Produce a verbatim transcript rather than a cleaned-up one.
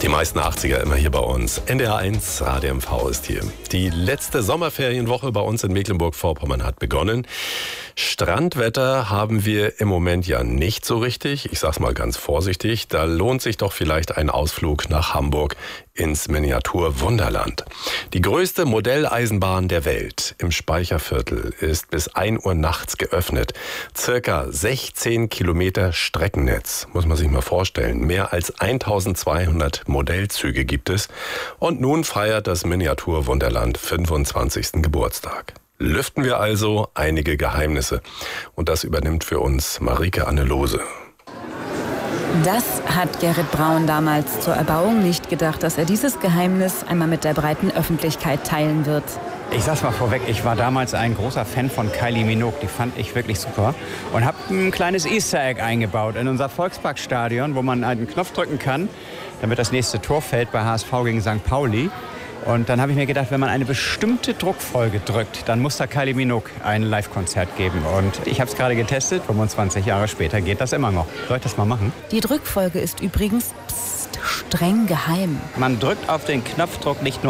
Die meisten achtziger immer hier bei uns. N D R eins, A D M V ist hier. Die letzte Sommerferienwoche bei uns in Mecklenburg-Vorpommern hat begonnen. Strandwetter haben wir im Moment ja nicht so richtig. Ich sag's mal ganz vorsichtig. Da lohnt sich doch vielleicht ein Ausflug nach Hamburg ins Miniatur-Wunderland. Die größte Modelleisenbahn der Welt im Speicherviertel ist bis ein Uhr nachts geöffnet. Circa sechzehn Kilometer Streckennetz, muss man sich mal vorstellen. Mehr als eintausendzweihundert Modellzüge gibt es. Und nun feiert das Miniatur-Wunderland fünfundzwanzigsten Geburtstag. Lüften wir also einige Geheimnisse. Und das übernimmt für uns Marike Anne Lohse. Das hat Gerrit Braun damals zur Erbauung nicht gedacht, dass er dieses Geheimnis einmal mit der breiten Öffentlichkeit teilen wird. Ich sag's mal vorweg, ich war damals ein großer Fan von Kylie Minogue. Die fand ich wirklich super. Und habe ein kleines Easter Egg eingebaut in unser Volksparkstadion, wo man einen Knopf drücken kann, damit das nächste Tor fällt bei H S V gegen Sankt Pauli. Und dann habe ich mir gedacht, wenn man eine bestimmte Druckfolge drückt, dann muss da Kylie Minogue ein Live-Konzert geben. Und ich habe es gerade getestet, fünfundzwanzig Jahre später geht das immer noch. Soll ich das mal machen? Die Drückfolge ist übrigens pst, streng geheim. Man drückt auf den Knopfdruck nicht nur